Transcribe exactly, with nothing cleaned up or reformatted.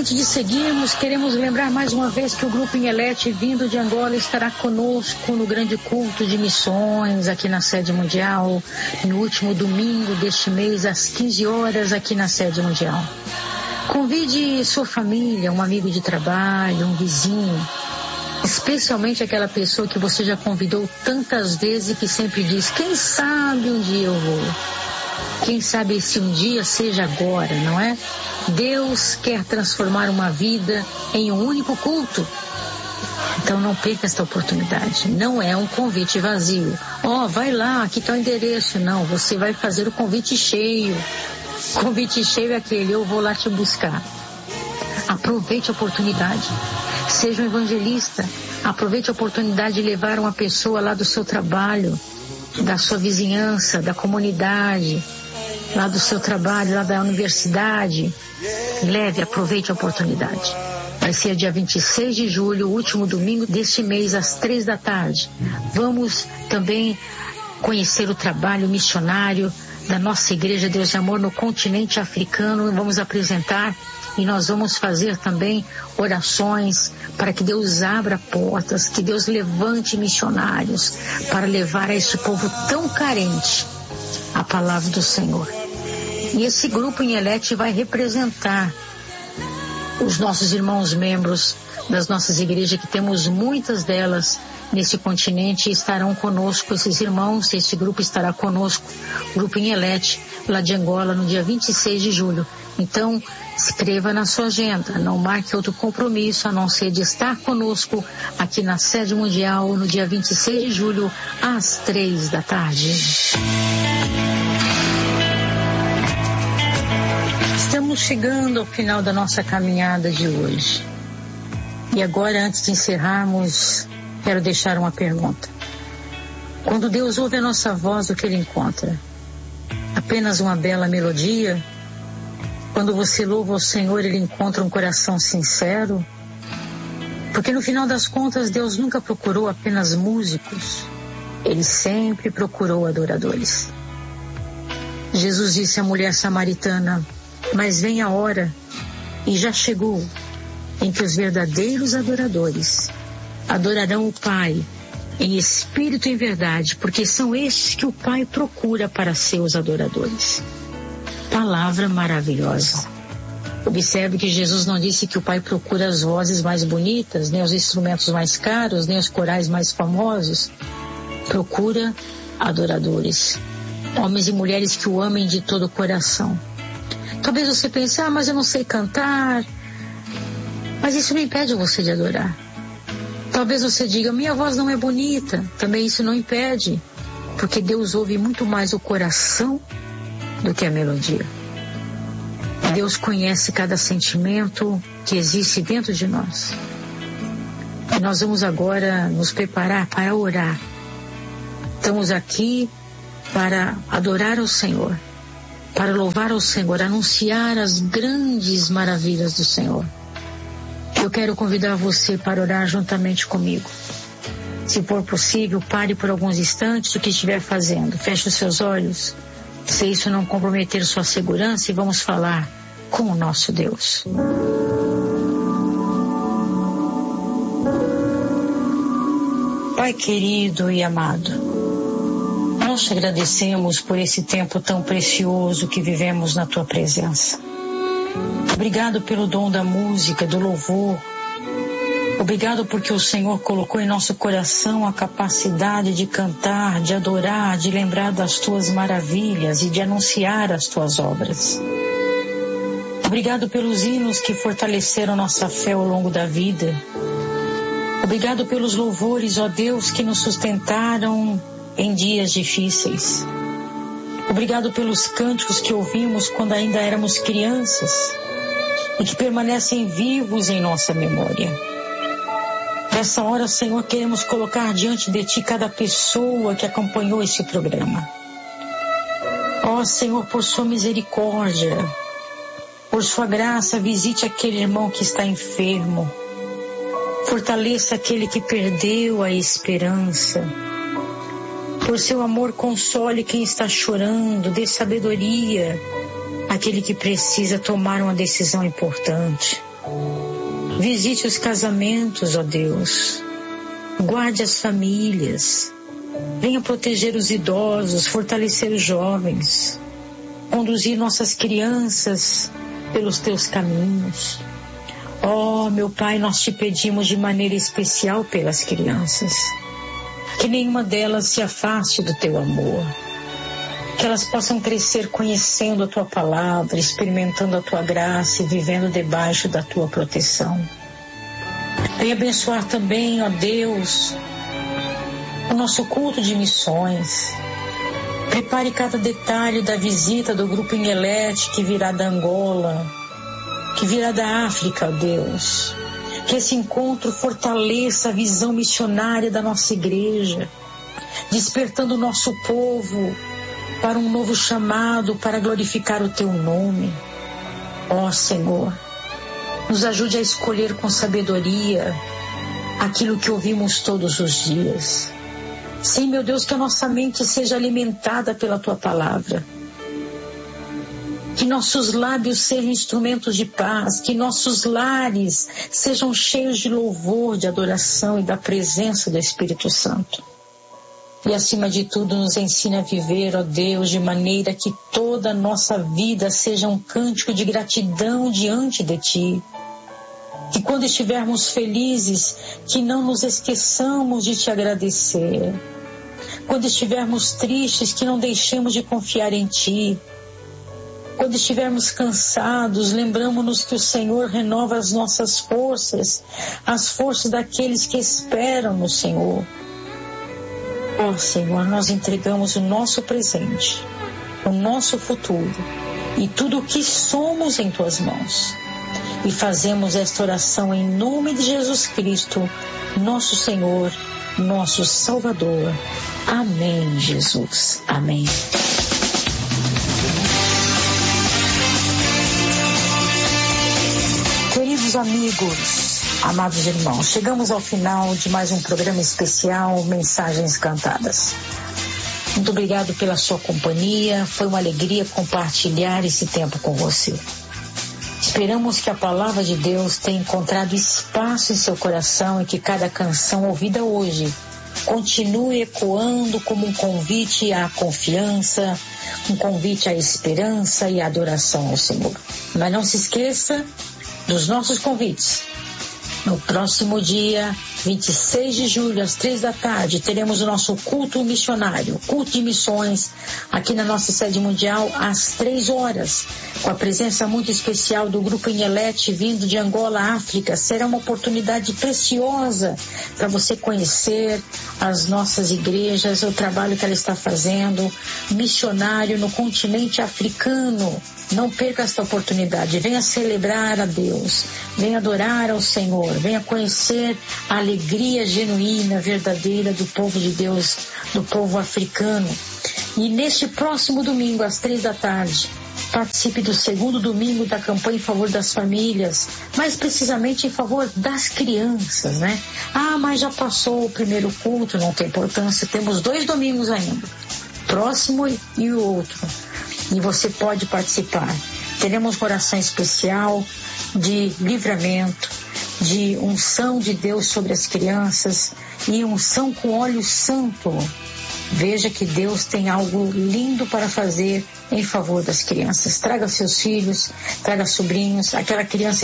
antes de seguirmos, queremos lembrar mais uma vez que o Grupo Inhelete, vindo de Angola, estará conosco no grande culto de missões aqui na sede mundial, no último domingo deste mês, às quinze horas, aqui na sede mundial. Convide sua família, um amigo de trabalho, um vizinho, especialmente aquela pessoa que você já convidou tantas vezes e que sempre diz: quem sabe um dia eu vou. Quem sabe esse um dia seja agora, não é? Deus quer transformar uma vida em um único culto. Então não perca esta oportunidade. Não é um convite vazio. Ó, oh, vai lá, aqui está o endereço. Não, você vai fazer o convite cheio. Convite cheio é aquele: eu vou lá te buscar. Aproveite a oportunidade. Seja um evangelista. Aproveite a oportunidade de levar uma pessoa lá do seu trabalho, da sua vizinhança, da comunidade, lá do seu trabalho, lá da universidade. Leve, aproveite a oportunidade. Vai ser dia vinte e seis de julho, o último domingo deste mês, às três da tarde. Vamos também conhecer o trabalho missionário da nossa Igreja Deus de Amor no continente africano. Vamos apresentar e nós vamos fazer também orações para que Deus abra portas, que Deus levante missionários para levar a este povo tão carente a palavra do Senhor. E esse grupo Inhelete vai representar os nossos irmãos membros das nossas igrejas, que temos muitas delas nesse continente, e estarão conosco, esses irmãos, esse grupo estará conosco, o Grupo Inhelete, lá de Angola, no dia vinte e seis de julho. Então, escreva na sua agenda, não marque outro compromisso a não ser de estar conosco aqui na sede mundial no dia vinte e seis de julho, às três da tarde. Estamos chegando ao final da nossa caminhada de hoje. E agora, antes de encerrarmos, quero deixar uma pergunta. Quando Deus ouve a nossa voz, o que Ele encontra? Apenas uma bela melodia? Quando você louva ao Senhor, Ele encontra um coração sincero? Porque no final das contas, Deus nunca procurou apenas músicos. Ele sempre procurou adoradores. Jesus disse à mulher samaritana: mas vem a hora, e já chegou, em que os verdadeiros adoradores adorarão o Pai em espírito e em verdade, porque são estes que o Pai procura para seus adoradores. Palavra maravilhosa. Observe que Jesus não disse que o Pai procura as vozes mais bonitas, nem os instrumentos mais caros, nem os corais mais famosos. Procura adoradores, homens e mulheres que o amem de todo o coração. Talvez você pense: ah, mas eu não sei cantar. Mas isso não impede você de adorar. Talvez você diga: minha voz não é bonita. Também isso não impede, porque Deus ouve muito mais o coração do que a melodia. Deus conhece cada sentimento que existe dentro de nós. E nós vamos agora nos preparar para orar. Estamos aqui para adorar ao Senhor, para louvar ao Senhor, anunciar as grandes maravilhas do Senhor. Eu quero convidar você para orar juntamente comigo. Se for possível, pare por alguns instantes o que estiver fazendo. Feche os seus olhos, se isso não comprometer sua segurança, e vamos falar com o nosso Deus. Pai querido e amado, nós te agradecemos por esse tempo tão precioso que vivemos na tua presença. Obrigado pelo dom da música, do louvor. Obrigado porque o Senhor colocou em nosso coração a capacidade de cantar, de adorar, de lembrar das tuas maravilhas e de anunciar as tuas obras. Obrigado pelos hinos que fortaleceram nossa fé ao longo da vida. Obrigado pelos louvores, ó Deus, que nos sustentaram em dias difíceis. Obrigado pelos cânticos que ouvimos quando ainda éramos crianças e que permanecem vivos em nossa memória. Nessa hora, Senhor, queremos colocar diante de Ti cada pessoa que acompanhou esse programa. Ó Senhor, por sua misericórdia, por sua graça, visite aquele irmão que está enfermo. Fortaleça aquele que perdeu a esperança. Por seu amor, console quem está chorando, dê sabedoria àquele que precisa tomar uma decisão importante. Visite os casamentos, ó Deus. Guarde as famílias. Venha proteger os idosos, fortalecer os jovens. Conduzir nossas crianças pelos teus caminhos. Ó, meu Pai, nós te pedimos de maneira especial pelas crianças. Que nenhuma delas se afaste do teu amor. Que elas possam crescer conhecendo a tua palavra, experimentando a tua graça e vivendo debaixo da tua proteção. Venha abençoar também, ó Deus, o nosso culto de missões. Prepare cada detalhe da visita do grupo Inhelete que virá da Angola, que virá da África, ó Deus. Que esse encontro fortaleça a visão missionária da nossa igreja, despertando o nosso povo para um novo chamado, para glorificar o teu nome. Ó Senhor, nos ajude a escolher com sabedoria aquilo que ouvimos todos os dias. Sim, meu Deus, que a nossa mente seja alimentada pela tua palavra. Que nossos lábios sejam instrumentos de paz, que nossos lares sejam cheios de louvor, de adoração e da presença do Espírito Santo. E acima de tudo nos ensina a viver, ó Deus, de maneira que toda a nossa vida seja um cântico de gratidão diante de Ti. Que quando estivermos felizes, que não nos esqueçamos de Te agradecer. Quando estivermos tristes, que não deixemos de confiar em Ti. Quando estivermos cansados, lembramos-nos que o Senhor renova as nossas forças, as forças daqueles que esperam no Senhor. Ó Senhor, nós entregamos o nosso presente, o nosso futuro e tudo o que somos em Tuas mãos. E fazemos esta oração em nome de Jesus Cristo, nosso Senhor, nosso Salvador. Amém, Jesus. Amém. Queridos amigos, amados irmãos, chegamos ao final de mais um programa especial, Mensagens Cantadas. Muito obrigado pela sua companhia, foi uma alegria compartilhar esse tempo com você. Esperamos que a palavra de Deus tenha encontrado espaço em seu coração e que cada canção ouvida hoje continue ecoando como um convite à confiança, um convite à esperança e à adoração ao Senhor. Mas não se esqueça dos nossos convites. No próximo dia vinte e seis de julho, às três da tarde, teremos o nosso culto missionário, culto de missões, aqui na nossa sede mundial, às três horas, com a presença muito especial do Grupo Inhelete, vindo de Angola, África. Será uma oportunidade preciosa para você conhecer as nossas igrejas, o trabalho que ela está fazendo, missionário no continente africano. Não perca esta oportunidade, venha celebrar a Deus, venha adorar ao Senhor, venha conhecer a alegria genuína, verdadeira do povo de Deus, do povo africano. E neste próximo domingo, às três da tarde, participe do segundo domingo da campanha em favor das famílias, mais precisamente em favor das crianças, né? Ah, mas já passou o primeiro culto, não tem importância, temos dois domingos ainda, próximo e o outro. E você pode participar. Teremos uma oração especial de livramento, de unção de Deus sobre as crianças e unção com óleo santo. Veja que Deus tem algo lindo para fazer em favor das crianças. Traga seus filhos, traga sobrinhos, aquela criança